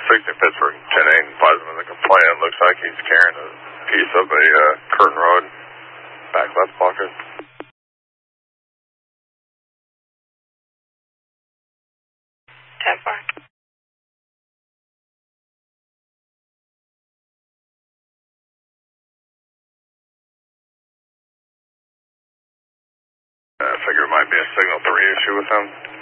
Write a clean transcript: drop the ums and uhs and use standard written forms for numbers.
60 Pittsburgh, 10-8, advising of the complainant. Looks like he's carrying a piece of a curtain rod, back left pocket. 10-4. I figure it might be a signal 3 issue with him.